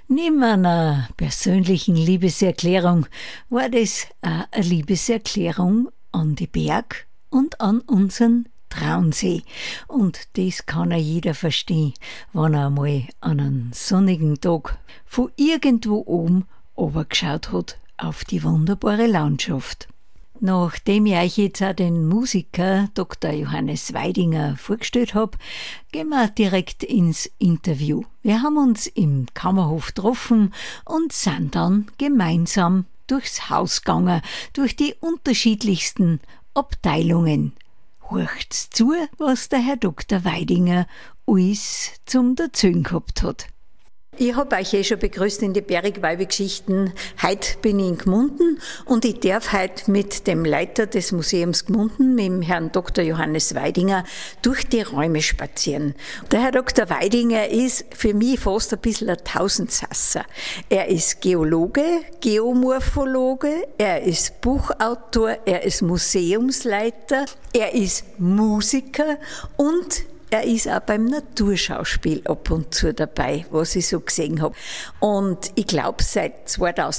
Neben einer persönlichen Liebeserklärung war das auch eine Liebeserklärung an die Berg und an unseren Traunsee. Und das kann auch jeder verstehen, wenn er einmal an einem sonnigen Tag von irgendwo oben runtergeschaut hat auf die wunderbare Landschaft. Nachdem ich euch jetzt auch den Musiker Dr. Johannes Weidinger vorgestellt habe, gehen wir direkt ins Interview. Wir haben uns im Kammerhof getroffen und sind dann gemeinsam durchs Haus gegangen, durch die unterschiedlichsten Abteilungen. Horcht's zu, was der Herr Dr. Weidinger alles zum Erzählen gehabt hat. Ich habe euch schon begrüßt in die Bergweibe-Geschichten. Heute bin ich in Gmunden und ich darf heute mit dem Leiter des Museums Gmunden, mit dem Herrn Dr. Johannes Weidinger, durch die Räume spazieren. Der Herr Dr. Weidinger ist für mich fast ein bisschen ein Tausendsasser. Er ist Geologe, Geomorphologe, er ist Buchautor, er ist Museumsleiter, er ist Musiker und er ist auch beim Naturschauspiel ab und zu dabei, was ich so gesehen habe. Und ich glaube, seit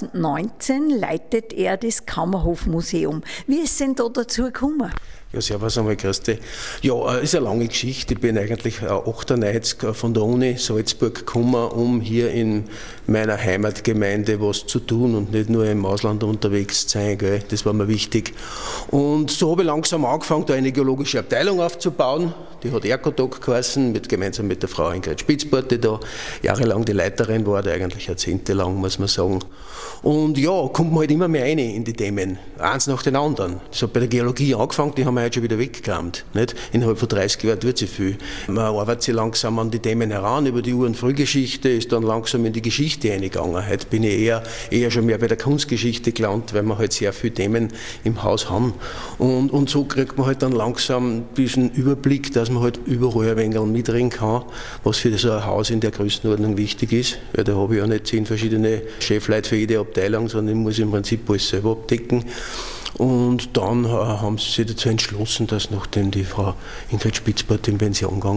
2019 leitet er das Kammerhofmuseum. Wie ist denn da dazu gekommen? Ja, servus einmal, grüß dich. Ja, ist eine lange Geschichte. Ich bin eigentlich 98 von der Uni Salzburg gekommen, um hier in meiner Heimatgemeinde was zu tun und nicht nur im Ausland unterwegs zu sein. Gell? Das war mir wichtig. Und so habe ich langsam angefangen, da eine geologische Abteilung aufzubauen. Die hat Erkodoc geheißen, gemeinsam mit der Frau Ingrid Spitzbart, die da jahrelang die Leiterin war, die eigentlich jahrzehntelang, muss man sagen. Und ja, kommt man halt immer mehr rein in die Themen, eins nach den anderen. Das hat bei der Geologie angefangen, die haben wir heute schon wieder weggekramt. Nicht? Innerhalb von 30 Jahren tut sich viel. Man arbeitet sich langsam an die Themen heran, über die Ur- und Frühgeschichte, ist dann langsam in die Geschichte eingegangen. Heute bin ich eher schon mehr bei der Kunstgeschichte gelandet, weil wir halt sehr viele Themen im Haus haben. Und so kriegt man halt dann langsam diesen Überblick, dass man halt überall ein wenig mitreden kann, was für so ein Haus in der Größenordnung wichtig ist. Weil da habe ich ja nicht 10 verschiedene Chefleute für jede Abteilung, sondern ich muss im Prinzip alles selber abdecken. Und dann haben sie sich dazu entschlossen, dass nachdem die Frau Ingrid Spitzbart in Pension gegangen